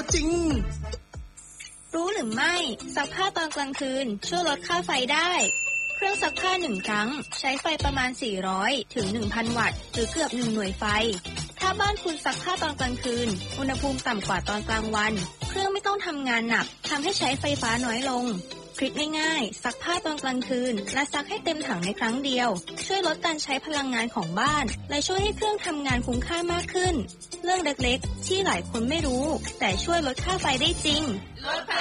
จริงรู้หรือไม่ซักผ้าตอนกลางคืนช่วยลดค่าไฟได้เครื่องซักผ้า1ครั้งใช้ไฟประมาณ400ถึง 1,000 วัตต์หรือเกือบ1หน่วยไฟถ้าบ้านคุณซักผ้าตอนกลางคืนอุณหภูมิต่ำกว่าตอนกลางวันเครื่องไม่ต้องทำงานหนักทำให้ใช้ไฟฟ้าน้อยลงทริคง่ายๆซักผ้าตอนกลางคืนและซักให้เต็มถังในครั้งเดียวช่วยลดการใช้พลังงานของบ้านและช่วยให้เครื่องทำงานคุ้มค่ามากขึ้นเรื่องเล็กๆที่หลายคนไม่รู้แต่ช่วยลดค่าไฟได้จริงลดพ